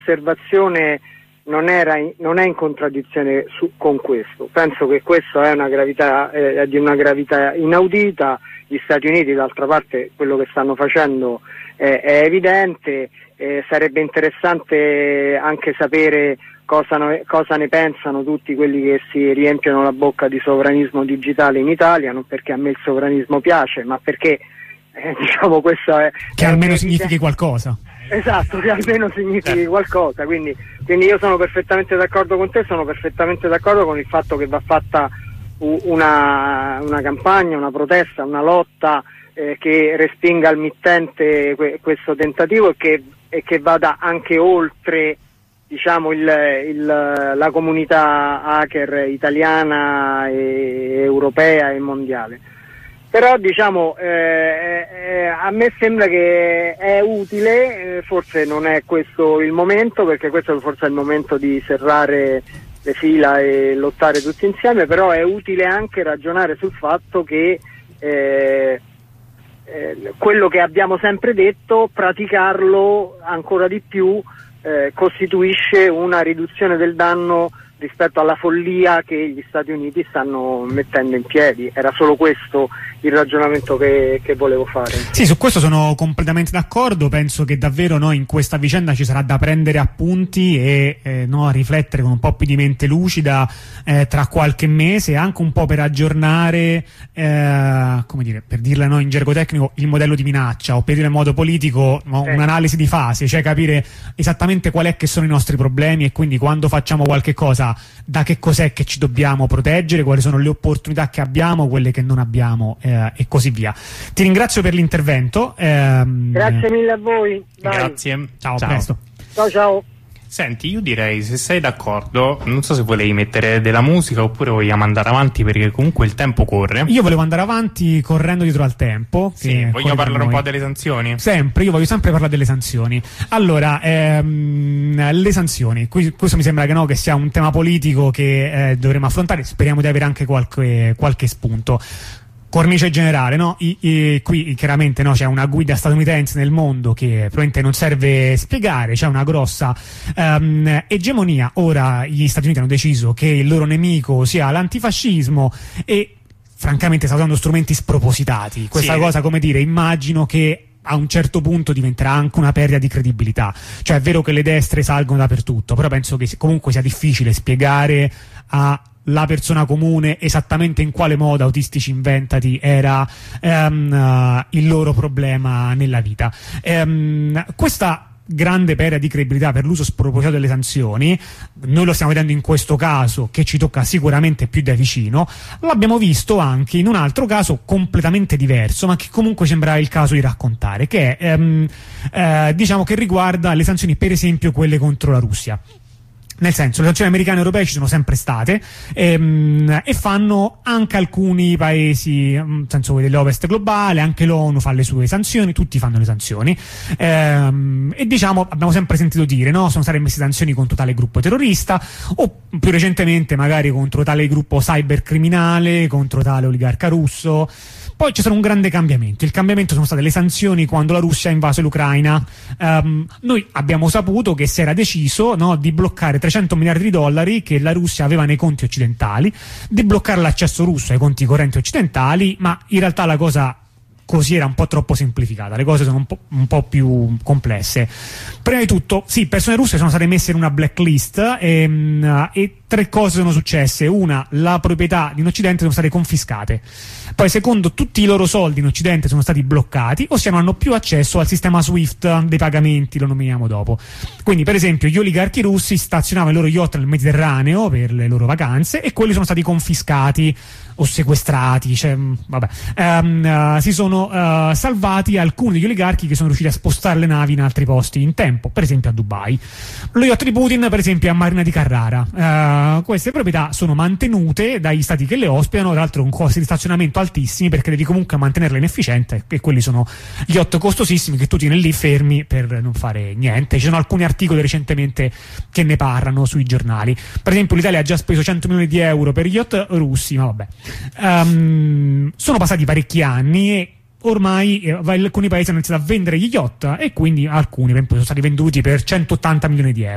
osservazione non è in contraddizione con questo. Penso che questo è di una gravità inaudita. Gli Stati Uniti, d'altra parte, quello che stanno facendo è evidente. Sarebbe interessante anche sapere cosa ne pensano tutti quelli che si riempiono la bocca di sovranismo digitale in Italia, non perché a me il sovranismo piace, ma perché diciamo questo è... Che almeno significhi qualcosa. Esatto, che almeno significhi qualcosa, quindi io sono perfettamente d'accordo con te, sono perfettamente d'accordo con il fatto che va fatta una campagna, una protesta, una lotta che respinga al mittente questo tentativo e che vada anche oltre, diciamo, la comunità hacker italiana e europea e mondiale. Però diciamo a me sembra che è utile, forse non è questo il momento, perché questo forse è il momento di serrare le fila e lottare tutti insieme, però è utile anche ragionare sul fatto che quello che abbiamo sempre detto, praticarlo ancora di più costituisce una riduzione del danno rispetto alla follia che gli Stati Uniti stanno mettendo in piedi. Era solo questo il ragionamento che volevo fare. Sì, su questo sono completamente d'accordo. Penso che davvero in questa vicenda ci sarà da prendere appunti e riflettere con un po' più di mente lucida tra qualche mese, anche un po' per aggiornare, come dire, per dirla in gergo tecnico, il modello di minaccia, o per dire in modo politico un'analisi di fase, cioè capire esattamente qual è che sono i nostri problemi e quindi quando facciamo qualche cosa da che cos'è che ci dobbiamo proteggere, quali sono le opportunità che abbiamo, quelle che non abbiamo e così via. Ti ringrazio per l'intervento. Grazie mille a voi. Grazie. Ciao, a presto. Ciao. Senti, io direi, se sei d'accordo, non so se volevi mettere della musica oppure vogliamo andare avanti, perché comunque il tempo corre. Io volevo andare avanti correndo dietro al tempo. Sì, voglio parlare un po' delle sanzioni. Io voglio sempre parlare delle sanzioni. Allora, le sanzioni, questo mi sembra che sia un tema politico che dovremo affrontare, speriamo di avere anche qualche spunto. Cornice generale, qui chiaramente c'è una guida statunitense nel mondo che probabilmente non serve spiegare, c'è una grossa egemonia. Ora gli Stati Uniti hanno deciso che il loro nemico sia l'antifascismo e francamente sta usando strumenti spropositati. Questa cosa, come dire, immagino che a un certo punto diventerà anche una perdita di credibilità. Cioè è vero che le destre salgono dappertutto, però penso che comunque sia difficile spiegare alla persona comune esattamente in quale modo Autistici Inventati era il loro problema nella vita. Questa grande perdita di credibilità per l'uso spropositato delle sanzioni, noi lo stiamo vedendo in questo caso che ci tocca sicuramente più da vicino, l'abbiamo visto anche in un altro caso completamente diverso, ma che comunque sembra il caso di raccontare, che è diciamo che riguarda le sanzioni, per esempio quelle contro la Russia. Nel senso, le sanzioni americane e europee ci sono sempre state e fanno anche alcuni paesi, nel senso dell'Ovest globale, anche l'ONU fa le sue sanzioni, tutti fanno le sanzioni e diciamo abbiamo sempre sentito dire sono state messe sanzioni contro tale gruppo terrorista o più recentemente magari contro tale gruppo cybercriminale, contro tale oligarca russo. Poi c'è stato un grande cambiamento. Il cambiamento sono state le sanzioni quando la Russia ha invaso l'Ucraina. Noi abbiamo saputo che si era deciso di bloccare $300 miliardi che la Russia aveva nei conti occidentali, di bloccare l'accesso russo ai conti correnti occidentali, ma in realtà la cosa così era un po' troppo semplificata, le cose sono un po' più complesse. Prima di tutto, sì, persone russe sono state messe in una blacklist e tre cose sono successe. Una, la proprietà in Occidente sono state confiscate. Poi secondo, tutti i loro soldi in Occidente sono stati bloccati, ossia non hanno più accesso al sistema SWIFT dei pagamenti, lo nominiamo dopo. Quindi per esempio gli oligarchi russi stazionavano i loro yacht nel Mediterraneo per le loro vacanze e quelli sono stati confiscati o sequestrati, si sono salvati alcuni degli oligarchi che sono riusciti a spostare le navi in altri posti in tempo, per esempio a Dubai. Lo yacht di Putin per esempio è a Marina di Carrara. Queste proprietà sono mantenute dagli stati che le ospitano, tra l'altro con costi di stazionamento altissimi perché devi comunque mantenerle in efficiente e quelli sono yacht costosissimi che tu tieni lì fermi per non fare niente. Ci sono alcuni articoli recentemente che ne parlano sui giornali. Per esempio l'Italia ha già speso 100 milioni di euro per yacht russi, ma vabbè. Sono passati parecchi anni e ormai alcuni paesi hanno iniziato a vendere gli yacht e quindi alcuni per esempio sono stati venduti per 180 milioni di euro.